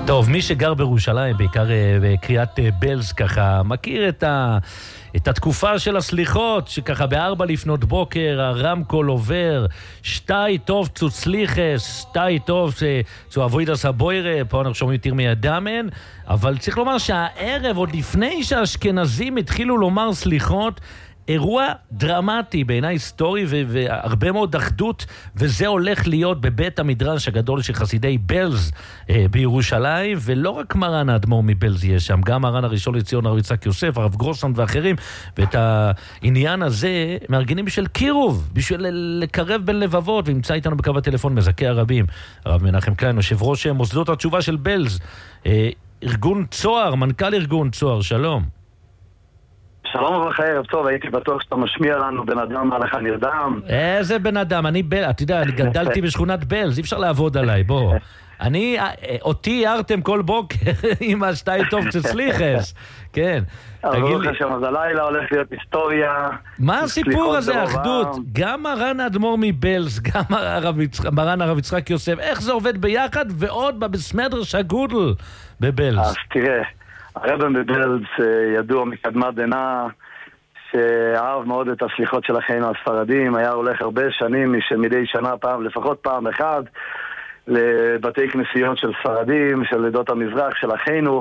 טוב, מי שגר בירושלים, בעיקר בקריאת בלז ככה, מכיר את התקופה של הסליחות, שככה ב4 לפנות בוקר, הרמקול עובר, שטי טוב צוצליחס, שטי טוב צועבויד הסבוירה, פה אנחנו שומעים יותר מידאמן, אבל צריך לומר שהערב, עוד לפני שהאשכנזים התחילו לומר סליחות, אירוע דרמטי, בעיניי היסטורי והרבה מאוד אחדות, וזה הולך להיות בבית המדרש הגדול של חסידי בלז בירושלים, ולא רק מרן האדמו"ר מבלז יהיה שם, גם מרן הראשון לציון הרב יצחק יוסף, הרב גרוסלנד ואחרים, ואת העניין הזה מארגנים בשביל קירוב, בשביל לקרב בין לבבות, ונמצא איתנו בקו הטלפון מזכה הרבים, הרב מנחם קליין, יושב ראש מוסדות התשובה של בלז, ארגון צוהר, מנכ"ל ארגון צוהר, שלום. שלום וברכה, ערב טוב, הייתי בטוח שאתה משמיע לנו בן אדם מהלך נרדם. איזה בן אדם, אתה יודע, אני גדלתי בשכונת בלז, אי אפשר לעבוד עליי, בוא. אותי הערתם כל בוקר עם השטי טוב צצליחס, כן. תגיד לי. אז הלילה הולך להיות היסטוריה. מה הסיפור הזה, אחדות? גם מרן האדמו"ר מבלז, גם מרן הרב יצחק יוסף, איך זה עובד ביחד, ועוד בבסמדרש הגודל בבלז. אז תראה. הרב מבלז ידוע מקדמת דנא שאהב מאוד את הסליחות של אחינו הספרדים, היה הולך הרבה שנים מדי שנה פעם, לפחות פעם אחד לבתי כנסיות של ספרדים, של עדות המזרח, של אחינו,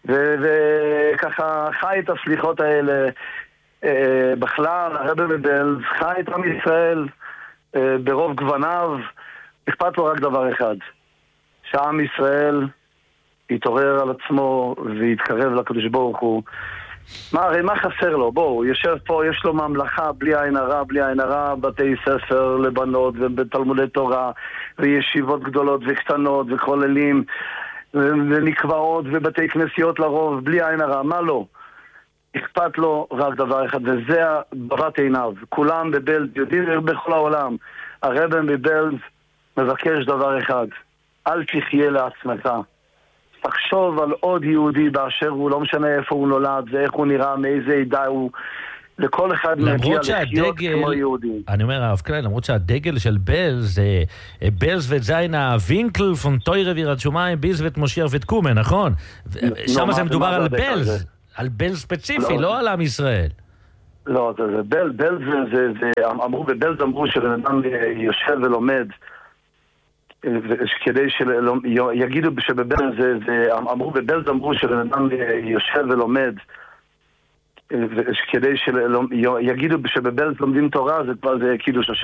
וככה חי את הסליחות האלה. בכלל הרב מבלז חי את עם ישראל ברוב גווניו, אכפת לו רק דבר אחד, שעם ישראל יתעורר על עצמו ויתקרב לקדוש ברוך הוא. מה חסר לו? בואו, הוא יושב פה, יש לו ממלכה בלי עין הרע, בתי ספר לבנות ובתלמודי תורה וישיבות גדולות וקטנות וכוללים ונקבעות ובתי כנסיות לרוב, בלי עין הרע. מה לא? אכפת לו רק דבר אחד, וזה בבת עיניו. כולם בבלז יודעים בכל העולם. הרב בבלז מבקש דבר אחד, אל תחיה לעצמך, תחשוב על עוד יהודי באשר הוא, לא משנה איפה הוא נולד, ואיך הוא נראה, מאיזה עדה הוא, לכל אחד מגיע לחיות כמו יהודי. אני אומר, הרב קליין, למרות שהדגל של בלז, בלז וזיין הווינקל פון טוירה ויראת שמיים, ביז ואת מושיח ואת קומה, נכון? שם זה מדובר על בלז, על בלז ספציפי, לא על עם ישראל. לא, בלז, אמרו בבלז, אמרו שבן אדם יושב ולומד, כדי שיגידו שבבלז, אמרו בבלז, אמרו שבן אדם יושב ולומד, כדי שיגידו שבבלז לומדים תורה, זה כבר קידוש השם.